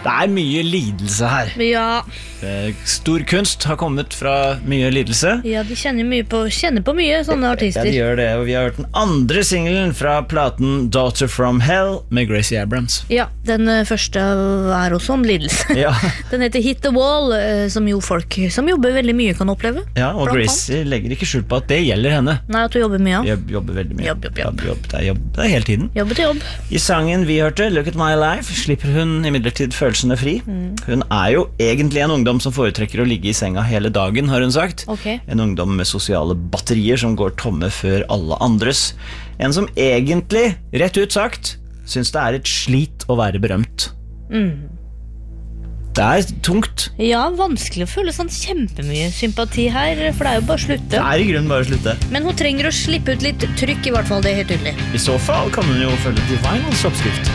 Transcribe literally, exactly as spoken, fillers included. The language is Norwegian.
Det er mye lidelse her. Ja. Stor kunst har kommet fra mye lidelse. Ja, de kjenner, mye på, kjenner på mye, sånne artister. Ja, de gjør det, og vi har hørt den andre singlen fra platen Daughter from Hell med Gracie Abrams. Ja, den første er også om lidelse. Ja. Den heter Hit the Wall, som jo folk som jobber veldig mye kan oppleve. Ja, og Gracie legger ikke skjult på at det gjelder henne. Nei, at du jobber mye. Jeg jobber veldig mye. Jobb, jobb, jobb. jobb, det, er jobb. Det er hele tiden. Jobbe til jobb. I sangen vi hørte, Look at My Life, slipper hun imidlertid følelsene fri. Mm. Hun er jo egentlig en ungdom som foretrekker å ligge i senga hele dagen, har hun sagt. Okay. En ungdom med sosiale batterier som går tomme før alle andres. En som egentlig, rett ut sagt, synes det er et slit å være berømt. Mm. Det er tungt. Ja, vanskelig å føle sånn kjempemye sympati her, for det er jo bare å slutte. Det er i grunnen bare å slutte. Men hun trenger å slippe ut litt trykk, i hvert fall, det er helt tydelig. I så fall kan hun jo følge Divine's oppskrift.